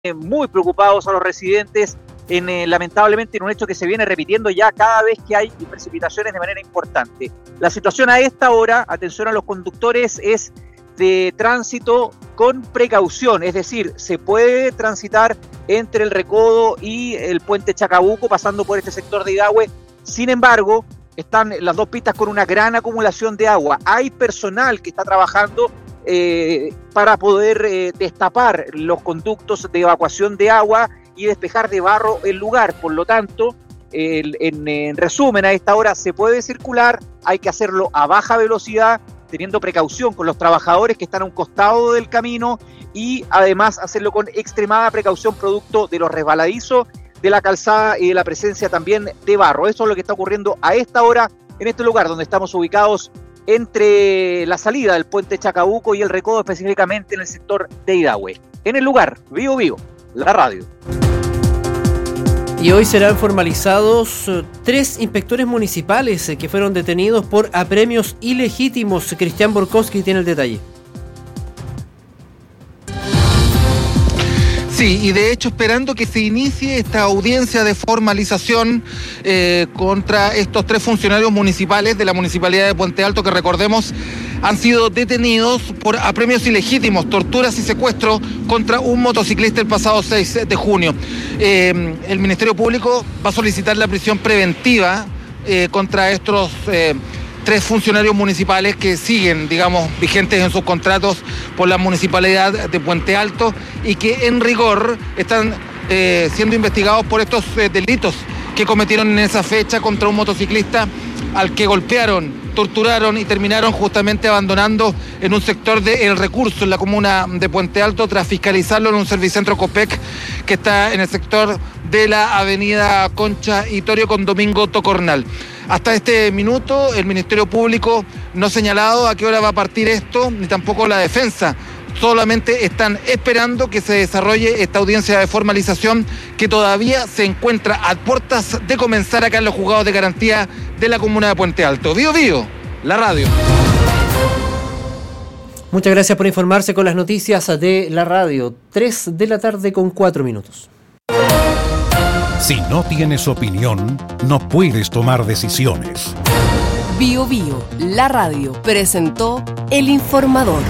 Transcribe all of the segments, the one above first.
muy preocupados a los residentes lamentablemente en un hecho que se viene repitiendo ya cada vez que hay precipitaciones de manera importante. La situación a esta hora, atención a los conductores, es de tránsito con precaución, es decir, se puede transitar entre el Recodo y el puente Chacabuco pasando por este sector de Idahue. Sin embargo, están las dos pistas con una gran acumulación de agua. Hay personal que está trabajando para poder destapar los conductos de evacuación de agua y despejar de barro el lugar. Por lo tanto, en resumen, a esta hora se puede circular, hay que hacerlo a baja velocidad, teniendo precaución con los trabajadores que están a un costado del camino y además hacerlo con extremada precaución producto de los resbaladizos de la calzada y de la presencia también de barro. Eso es lo que está ocurriendo a esta hora en este lugar donde estamos ubicados entre la salida del puente Chacabuco y el Recodo, específicamente en el sector de Idahue. En el lugar, Vivo Vivo, la radio. Y hoy serán formalizados 3 inspectores municipales que fueron detenidos por apremios ilegítimos. Cristian Borkowski tiene el detalle. Sí, y de hecho esperando que se inicie esta audiencia de formalización contra estos 3 funcionarios municipales de la Municipalidad de Puente Alto, que recordemos han sido detenidos por apremios ilegítimos, torturas y secuestro contra un motociclista el pasado 6 de junio. El Ministerio Público va a solicitar la prisión preventiva contra estos 3 funcionarios municipales que siguen, digamos, vigentes en sus contratos por la Municipalidad de Puente Alto y que en rigor están siendo investigados por estos delitos que cometieron en esa fecha contra un motociclista al que golpearon, torturaron y terminaron justamente abandonando en un sector de El Recurso, en la comuna de Puente Alto, tras fiscalizarlo en un servicentro Copec que está en el sector de la avenida Concha y Torio con Domingo Tocornal. Hasta este minuto el Ministerio Público no ha señalado a qué hora va a partir esto, ni tampoco la defensa. Solamente están esperando que se desarrolle esta audiencia de formalización que todavía se encuentra a puertas de comenzar acá en los juzgados de garantía de la comuna de Puente Alto. Vivo Vivo, la radio. Muchas gracias por informarse con las noticias de la radio. 3 de la tarde con 4 minutos. Si no tienes opinión, no puedes tomar decisiones. Bio Bio, la radio, presentó El Informador.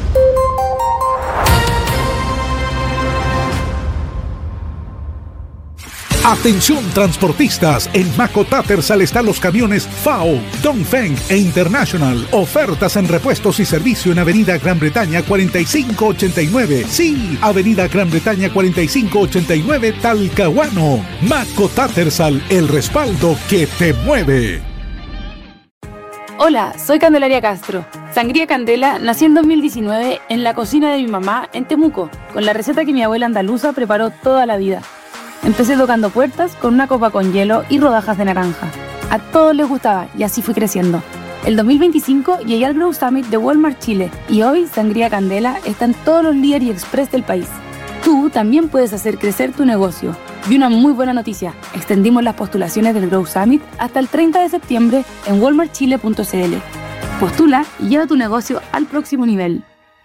Atención transportistas, en Maco Tattersall están los camiones FAO, Dongfeng e International. Ofertas en repuestos y servicio en Avenida Gran Bretaña 4589. Sí, Avenida Gran Bretaña 4589, Talcahuano. Maco Tattersall, el respaldo que te mueve. Hola, soy Candelaria Castro. Sangría Candela nació en 2019 en la cocina de mi mamá en Temuco, con la receta que mi abuela andaluza preparó toda la vida. Empecé tocando puertas con una copa con hielo y rodajas de naranja. A todos les gustaba y así fui creciendo. El 2025 llegué al Grow Summit de Walmart Chile y hoy Sangría Candela está en todos los líderes y express del país. Tú también puedes hacer crecer tu negocio. Y una muy buena noticia, extendimos las postulaciones del Grow Summit hasta el 30 de septiembre en walmartchile.cl. Postula y lleva tu negocio al próximo nivel.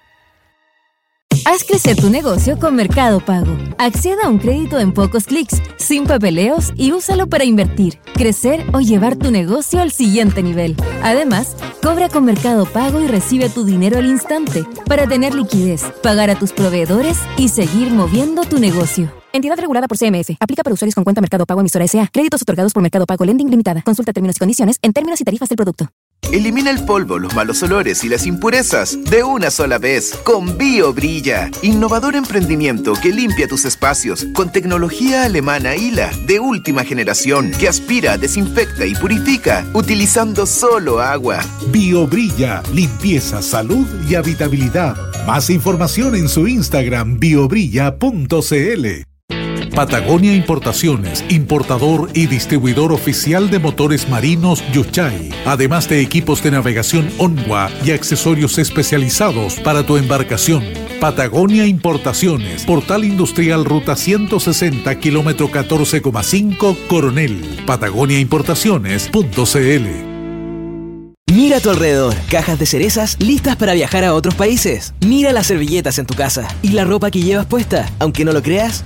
Haz crecer tu negocio con Mercado Pago. Acceda a un crédito en pocos clics, sin papeleos y úsalo para invertir, crecer o llevar tu negocio al siguiente nivel. Además, cobra con Mercado Pago y recibe tu dinero al instante para tener liquidez, pagar a tus proveedores y seguir moviendo tu negocio. Entidad regulada por CMF. Aplica para usuarios con cuenta Mercado Pago emisora S.A. Créditos otorgados por Mercado Pago Lending Limitada. Consulta términos y condiciones en términos y tarifas del producto. Elimina el polvo, los malos olores y las impurezas de una sola vez con BioBrilla. Innovador emprendimiento que limpia tus espacios con tecnología alemana ILA de última generación que aspira, desinfecta y purifica utilizando solo agua. BioBrilla, limpieza, salud y habitabilidad. Más información en su Instagram biobrilla.cl. Patagonia Importaciones, importador y distribuidor oficial de motores marinos Yuchai, además de equipos de navegación Onwa y accesorios especializados para tu embarcación. Patagonia Importaciones, Portal Industrial Ruta 160, kilómetro 14,5, Coronel. patagoniaimportaciones.cl. Mira a tu alrededor, cajas de cerezas listas para viajar a otros países. Mira las servilletas en tu casa y la ropa que llevas puesta. Aunque no lo creas,